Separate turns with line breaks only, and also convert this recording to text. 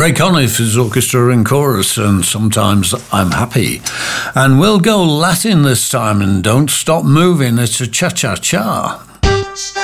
Ray Conniff is orchestra and chorus, and Sometimes I'm Happy. And we'll go Latin this time, and Don't Stop Moving. It's a cha-cha-cha.